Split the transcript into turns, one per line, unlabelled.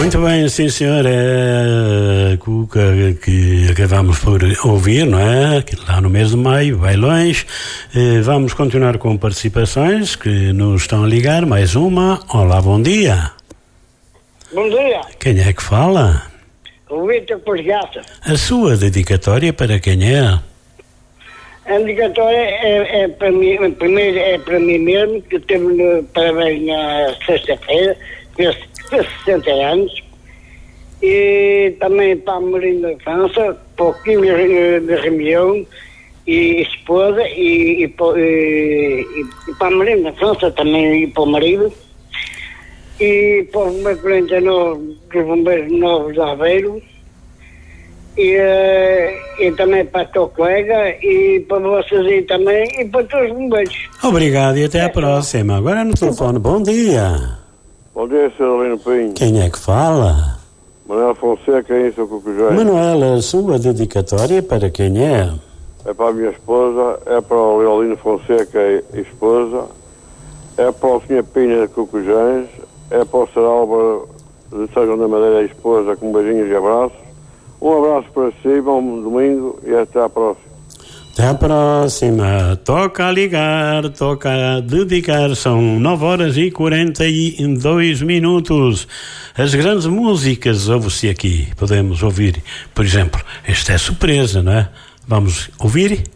Muito bem, sim senhor, é a Cuca que acabamos por ouvir, não é? Lá no mês de maio, vai longe. Vamos continuar com participações que nos estão a ligar, mais uma. Olá, bom dia.
Bom dia.
Quem é que fala?
O Vitor Porgaça.
A sua dedicatória para quem é?
A dedicatória é para mim, primeiro é para mim mesmo, que teve parabéns na sexta-feira, fez 60 anos, e também para a Marina da França, para o Kim de Remião e esposa, e para a Marina da França também, e para o marido, e para o Bombeiro 49 dos Bombeiros Novos de Aveiro, e também para o teu colega e para vocês aí também e para todos os bombeiros.
Obrigado e até a próxima. Agora no telefone, bom dia.
Bom dia, Sr. Alino Pinho.
Quem é que fala?
Manuel Fonseca, em São Cucujém.
Manuel, a sua dedicatória para quem é?
É para a minha esposa, é para o Leolino Fonseca e esposa, é para o Sr. Pinha de Cucujens, é para o Sr. Álvaro de São João da Madeira e esposa, com beijinhos e abraços. Um abraço para si, bom domingo e até à próxima.
Até a próxima. Toca a ligar, toca a dedicar. São 9h42. As grandes músicas ouve-se aqui. Podemos ouvir, por exemplo, esta é surpresa, não é? Vamos ouvir?